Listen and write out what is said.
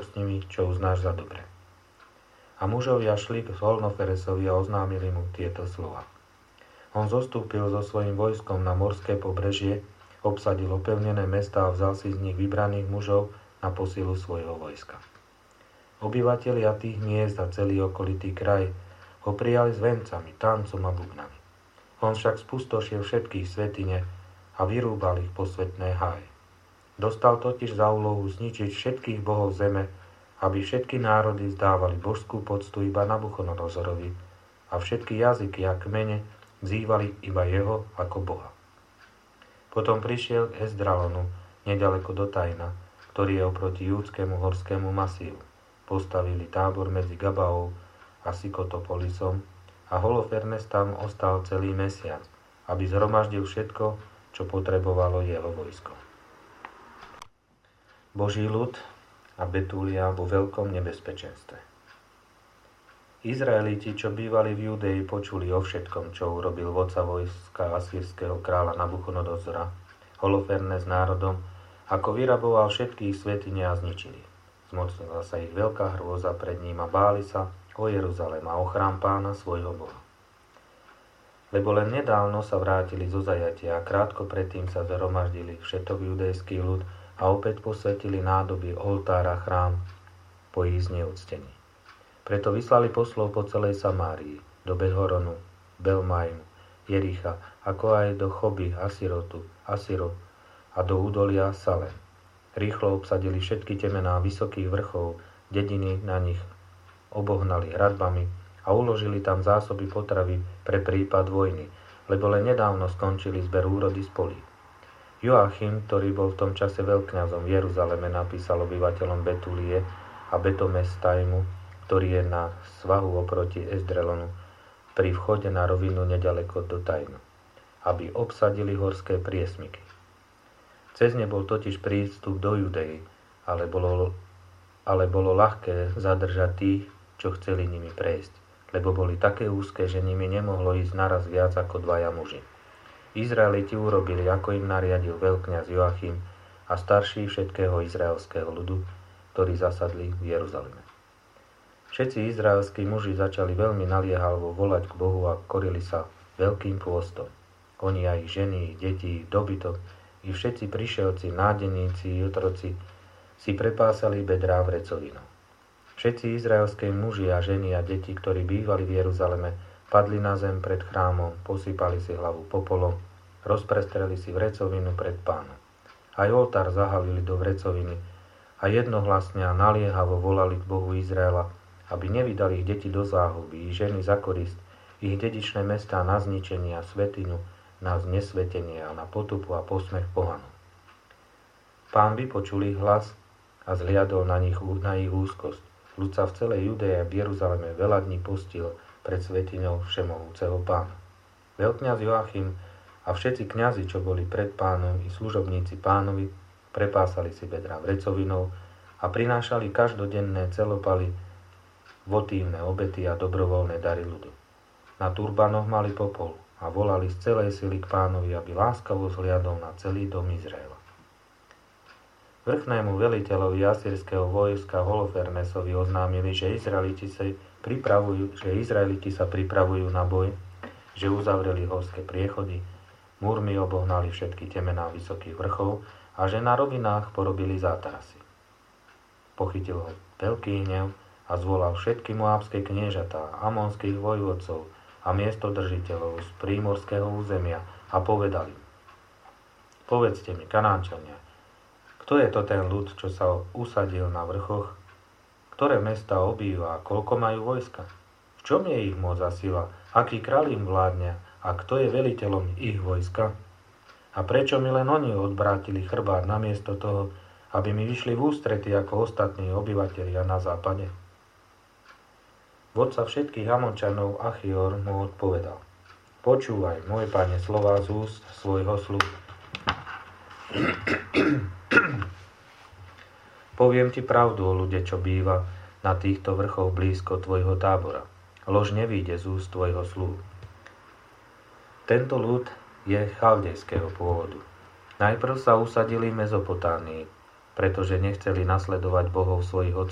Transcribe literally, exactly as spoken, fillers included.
s nimi, čo uznáš za dobre. A mužovia šli k Holnoferesovi a oznámili mu tieto slova. On zostúpil so svojím vojskom na morské pobrežie, obsadil opevnené mestá a vzal si z nich vybraných mužov na posilu svojho vojska. Obyvatelia tých miest a celý okolitý kraj ho prijali s vencami, tancom a bubnami. On však spustošil všetkých svätyne a vyrúbal ich posvätné háje. Dostal totiž za úlohu zničiť všetkých bohov zeme, aby všetky národy zdávali božskú poctu iba Nabuchodonozorovi a všetky jazyky a kmene vzývali iba jeho ako boha. Potom prišiel k Esdralonu, nedaleko do Tajna, ktorý je oproti júdskému horskému masívu. Postavili tábor medzi Gabaou a Sikotopolisom a Holofernes tam ostal celý mesiac, aby zhromaždil všetko, čo potrebovalo jeho vojsko. Boží ľud a Betúlia vo veľkom nebezpečenstve. Izraeliti, čo bývali v Judei, počuli o všetkom, čo urobil vodca vojska asýrskeho kráľa Nabuchodonozora, Holofernes s národom, ako vyraboval všetkých svätyne a zničili. Zmocnila sa ich veľká hrôza pred ním a báli sa o Jeruzalém a o chrám Pána svojho Boha. Lebo len nedávno sa vrátili zo zajatia a krátko predtým sa zhromaždili všetok judejský ľud a opäť posvetili nádoby oltára chrám po ich zneúctení. Preto vyslali poslov po celej Samárii, do Bethhoronu, Belmajmu, Jericha, ako aj do Choby, Asirotu, Asiro a do údolia Salem. Rýchlo obsadili všetky temená vysokých vrchov, dediny na nich obohnali hradbami a uložili tam zásoby potravy pre prípad vojny, lebo len nedávno skončili zber úrody z polí. Joachim, ktorý bol v tom čase veľkňazom v Jeruzaleme, napísal obyvateľom Betúlie a Betomestajmu, ktorý je na svahu oproti Esdralonu, pri vchode na rovinu nedaleko do Tajnu, aby obsadili horské priesmyky. Cez ne bol totiž prístup do Judei, ale bolo, ale bolo ľahké zadržať tých, čo chceli nimi prejsť, lebo boli také úzke, že nimi nemohlo ísť naraz viac ako dvaja muži. Izraeliti urobili, ako im nariadil veľkňaz Joachim a starší všetkého izraelského ľudu, ktorí zasadli v Jeruzaleme. Všetci izraelskí muži začali veľmi naliehavo volať k Bohu a korili sa veľkým pôstom. Oni a ich ženy, ich deti, ich dobytok, i všetci prišelci, nádeníci, otroci si prepásali bedrá vrecovinou. Všetci izraelské muži a ženy a deti, ktorí bývali v Jeruzaleme, padli na zem pred chrámom, posypali si hlavu popolom, rozprestreli si vrecovinu pred Pánom. Aj oltár zahalili do vrecoviny a jednohlasne a naliehavo volali k Bohu Izraela, aby nevydali ich deti do záhuby, ich ženy za korist, ich dedičné mestá na zničenie a svätyňu na znesvetenie a na potupu a posmech pohanov. Pán vypočul ich hlas a zhliadol na nich na ich úzkosť. Ľud sa v celej Judei a v Jeruzaleme veľa dní postil pred svätyňou všemohúceho Pána. Veľkňaz Joachim a všetci kňazi, čo boli pred Pánom, i služobníci Pánovi, prepásali si bedrá vrecovinou a prinášali každodenné celopaly, votívne obety a dobrovoľné dary ľudu. Na turbanoch mali popol a volali z celej sily k Pánovi, aby láskavo zhliadol na celý dom Izraela. Vrchnému veliteľovi asýrskeho vojska Holofernesovi oznámili, že Izraeliti sa pripravujú, že Izraeliti sa pripravujú na boj, že uzavreli horské priechody, múrmi obohnali všetky temená vysokých vrchov a že na rovinách porobili zátarasy. Pochytil ho veľký hnev a zvolal všetky moábske kniežatá, amonských vojvodcov a miestodržiteľov z prímorského územia a povedali: Povedzte mi, Kanánčania, kto je to ten ľud, čo sa usadil na vrchoch? Ktoré mesta obýva a koľko majú vojska? V čom je ich moc a sila? Aký kráľ im vládne? A kto je veliteľom ich vojska? A prečo mi len oni odbrátili chrbát namiesto toho, aby mi vyšli v ústrety ako ostatní obyvatelia na západe? Vodca všetkých Amončanov Achior mu odpovedal: Počúvaj, môj pane, slová z úst svojho sluhu. Poviem ti pravdu o ľude, čo býva na týchto vrchoch blízko tvojho tábora. Lož nevíde z úst tvojho sluhu. Tento ľud je chaldejského pôvodu. Najprv sa usadili v Mezopotámii, pretože nechceli nasledovať bohov svojich otcov